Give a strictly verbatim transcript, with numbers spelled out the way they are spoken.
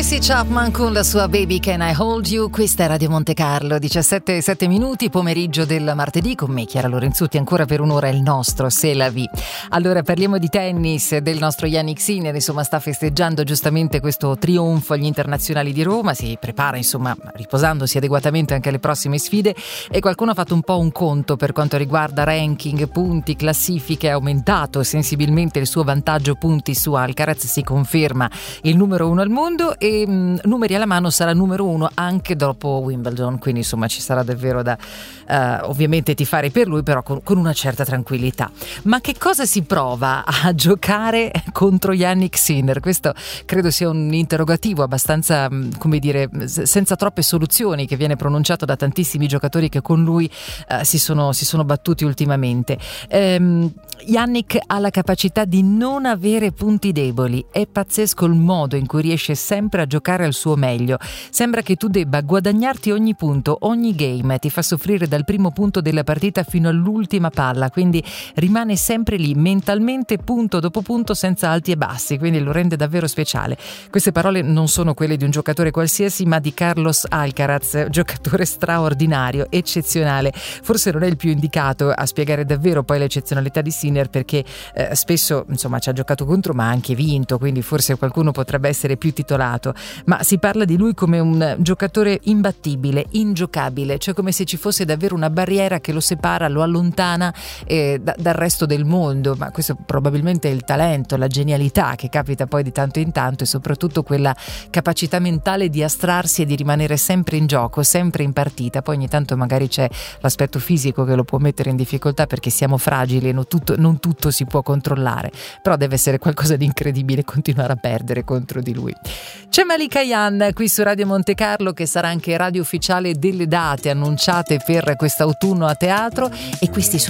Tracy Chapman con la sua Baby Can I Hold You. Questa è Radio Monte Carlo, diciassette e sette minuti, pomeriggio del martedì, con me Chiara Lorenzutti ancora per un'ora il nostro C'est la vie. Allora parliamo di tennis, del nostro Jannik Sinner, insomma sta festeggiando giustamente questo trionfo agli internazionali di Roma, si prepara insomma riposandosi adeguatamente anche alle prossime sfide, e qualcuno ha fatto un po' un conto per quanto riguarda ranking, punti, classifiche, ha aumentato sensibilmente il suo vantaggio punti su Alcaraz, si conferma il numero uno al mondo e mh, numeri alla mano sarà numero uno anche dopo Wimbledon, quindi insomma ci sarà davvero da uh, ovviamente tifare per lui, però con, con una certa tranquillità. Ma che cosa si prova a giocare contro Jannik Sinner? Questo credo sia un interrogativo abbastanza, come dire, senza troppe soluzioni, che viene pronunciato da tantissimi giocatori che con lui uh, si sono, si sono battuti ultimamente. Um, Jannik ha la capacità di non avere punti deboli, è pazzesco il modo in cui riesce sempre a giocare al suo meglio. Sembra che tu debba guadagnarti ogni punto, ogni game, ti fa soffrire dal primo punto della partita fino all'ultima palla, quindi rimane sempre lì mentalmente, punto dopo punto, senza alti e bassi, quindi lo rende davvero speciale. Queste parole non sono quelle di un giocatore qualsiasi, ma di Carlos Alcaraz, giocatore straordinario, eccezionale. Forse non è il più indicato a spiegare davvero poi l'eccezionalità di Sinner, perché eh, spesso insomma ci ha giocato contro ma ha anche vinto, quindi forse qualcuno potrebbe essere più titolato, ma si parla di lui come un giocatore imbattibile, ingiocabile, cioè come se ci fosse davvero una barriera che lo separa, lo allontana eh, da, dal resto del mondo. Ma questo probabilmente è il talento, la genialità che capita poi di tanto in tanto, e soprattutto quella capacità mentale di astrarsi e di rimanere sempre in gioco, sempre in partita. Poi ogni tanto magari c'è l'aspetto fisico che lo può mettere in difficoltà, perché siamo fragili e non tutto, non tutto si può controllare, però deve essere qualcosa di incredibile continuare a perdere contro di lui. C'è Malika Ayane qui su Radio Monte Carlo, che sarà anche radio ufficiale delle date annunciate per quest'autunno a teatro, e questi sono